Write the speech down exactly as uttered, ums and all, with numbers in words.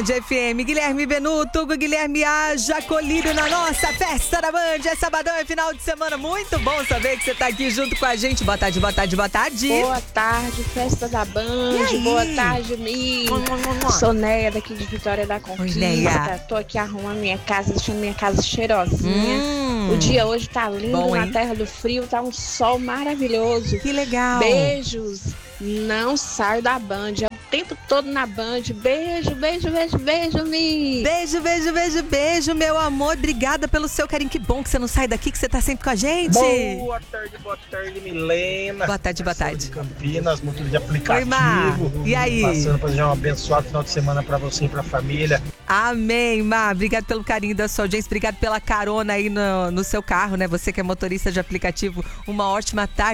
Band F M. Guilherme Benuto, Hugo Guilherme Haja Colírio na nossa festa da Band. É sabadão, é final de semana. Muito bom saber que você tá aqui junto com a gente. Boa tarde, boa tarde, boa tarde. Boa tarde, festa da Band. Boa tarde, Mi. Sou Neia, daqui de Vitória da Conquista. Neia. Tô aqui arrumando minha casa, deixando minha casa cheirosinha. Hum. O dia hoje tá lindo, Bom, na hein? terra do frio, tá um sol maravilhoso. Que legal. Beijos. Não saio da Band. É o tempo todo na Band. Beijo, beijo, beijo, beijo, Mi. Beijo, beijo, beijo, beijo, meu amor. Obrigada pelo seu carinho. Que bom que você não sai daqui, que você tá sempre com a gente. Boa tarde, boa tarde, Milena. Boa tarde, boa tarde. De Campinas, motor de aplicativo. Oi, Mar. E aí? Passando para desejar um abençoado final de semana para você e para a família. Amém, Má. Obrigado pelo carinho da sua audiência. Obrigado pela carona aí no, no seu carro, né? Você que é motorista de aplicativo. Uma ótima tarde.